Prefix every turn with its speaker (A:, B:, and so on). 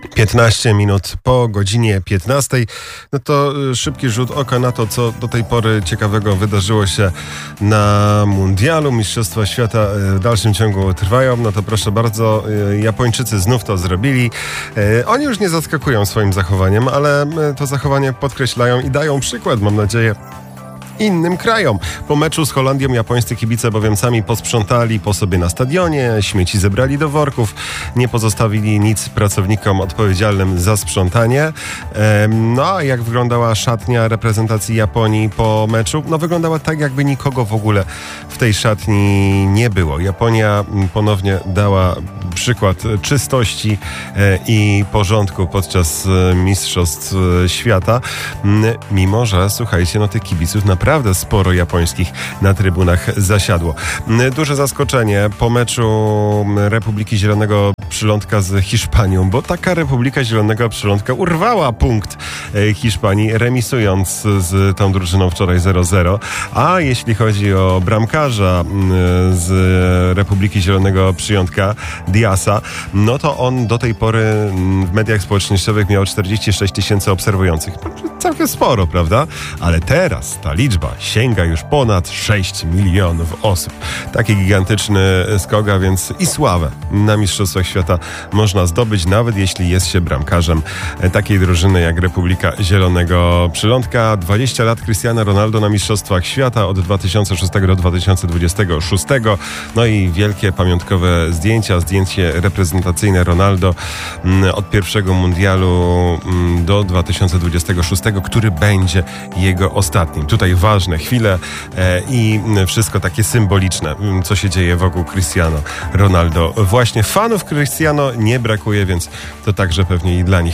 A: 15 minut po godzinie 15. No to szybki rzut oka na to, co do tej pory ciekawego wydarzyło się na mundialu. Mistrzostwa świata w dalszym ciągu trwają. No to proszę bardzo, Japończycy znów to zrobili. Oni już nie zaskakują swoim zachowaniem, ale to zachowanie podkreślają i dają przykład, mam nadzieję, innym krajom. Po meczu z Holandią japońscy kibice bowiem sami posprzątali po sobie na stadionie, śmieci zebrali do worków, nie pozostawili nic pracownikom odpowiedzialnym za sprzątanie. No a jak wyglądała szatnia reprezentacji Japonii po meczu? No wyglądała tak, jakby nikogo w ogóle w tej szatni nie było. Japonia ponownie dała przykład czystości i porządku podczas Mistrzostw Świata. Mimo że, słuchajcie, no tych kibiców naprawdę sporo japońskich na trybunach zasiadło. Duże zaskoczenie po meczu Republiki Zielonego Przylądka z Hiszpanią, bo taka Republika Zielonego Przylądka urwała punkt Hiszpanii, remisując z tą drużyną wczoraj 0-0. A jeśli chodzi o bramkarza z Republiki Zielonego Przylądka, Diasa, no to on do tej pory w mediach społecznościowych miał 46 000 obserwujących. Całkiem sporo, prawda? Ale teraz ta liczba sięga już ponad 6 milionów osób. Taki gigantyczny skok, a więc i sławę na Mistrzostwach Świata można zdobyć, nawet jeśli jest się bramkarzem takiej drużyny jak Republika Zielonego Przylądka. 20 lat Cristiano Ronaldo na Mistrzostwach Świata od 2006 do 2026. No i wielkie pamiątkowe zdjęcie reprezentacyjne Ronaldo od pierwszego mundialu do 2026, który będzie jego ostatnim. Tutaj ważne chwile i wszystko takie symboliczne, co się dzieje wokół Cristiano Ronaldo. Właśnie fanów Cristiano nie brakuje, więc to także pewnie i dla nich